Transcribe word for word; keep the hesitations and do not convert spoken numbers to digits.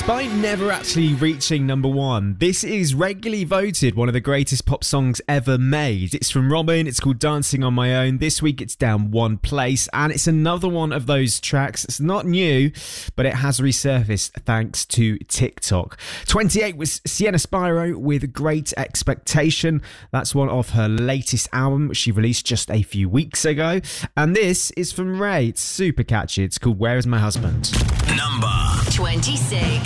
Despite never actually reaching number one, this is regularly voted one of the greatest pop songs ever made. It's from Robyn, it's called Dancing on My Own. This week it's down one place, and it's another one of those tracks. It's not new, but it has resurfaced thanks to TikTok. twenty-eight was Sienna Spyro with Great Expectation. That's one of her latest album, which she released just a few weeks ago. And this is from Ray. It's super catchy. It's called Where Is My Husband? Number twenty-six.